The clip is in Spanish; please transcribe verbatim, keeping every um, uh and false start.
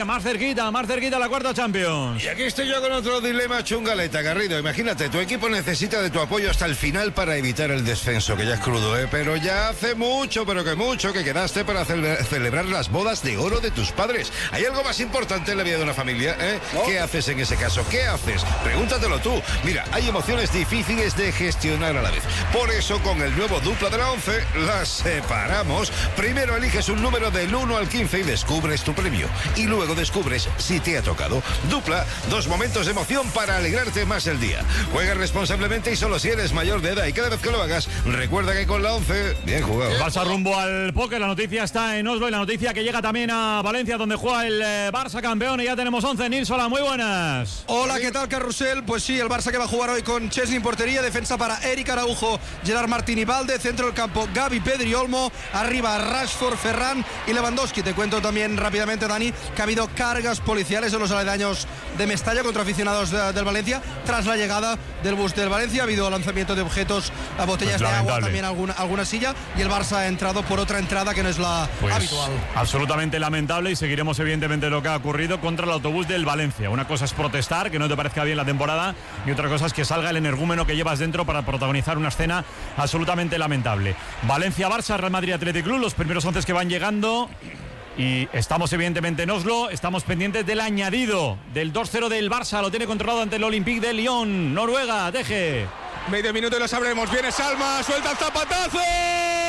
Más cerquita, más cerquita la cuarta Champions. Y aquí estoy yo con otro dilema chungaleta, Garrido. Imagínate, tu equipo necesita de tu apoyo hasta el final para evitar el descenso, que ya es crudo, ¿eh? Pero ya hace mucho, pero que mucho, que quedaste para cele- celebrar las bodas de oro de tus padres. ¿Hay algo más importante en la vida de una familia, eh? ¿No? ¿Qué haces en ese caso? ¿Qué haces? Pregúntatelo tú. Mira, hay emociones difíciles de gestionar a la vez. Por eso, con el nuevo Dupla de la once, las separamos. Primero eliges un número del uno al quince y descubres tu premio. Y luego descubres si te ha tocado. Dupla, dos momentos de emoción para alegrarte más el día. Juega responsablemente y solo si eres mayor de edad. Y cada vez que lo hagas, recuerda que con la once, bien jugado. Barça rumbo al póker. La noticia está en Oslo y la noticia que llega también a Valencia, donde juega el eh, Barça campeón. Y ya tenemos once. Nils, hola, muy buenas. Hola, ¿qué tal, Carrusel? Pues sí, el Barça que va a jugar hoy con Chesney en portería, defensa para Eric Araujo, Gerard Martín y Valde, centro del campo Gavi, Pedri, Olmo, arriba Rashford, Ferran y Lewandowski. Te cuento también rápidamente, Dani, que ha habido cargas policiales en los aledaños de Mestalla contra aficionados de, del Valencia tras la llegada del bus del Valencia. Ha habido lanzamiento de objetos, a botellas pues de agua, también alguna, alguna silla, y el Barça ha entrado por otra entrada que no es la pues habitual. Absolutamente lamentable, y seguiremos evidentemente lo que ha ocurrido contra el autobús del Valencia. Una cosa es protestar, que no te parezca bien la temporada, y otra cosa es que salga el energúmeno que llevas dentro para protagonizar una escena absolutamente lamentable. Valencia-Barça, Real Madrid-Athletic Club, los primeros once que van llegando. Y estamos evidentemente en Oslo, estamos pendientes del añadido del dos cero del Barça, lo tiene controlado ante el Olympique de Lyon, Noruega, deje. Medio minuto y lo sabremos, viene Salma, suelta el zapatazo.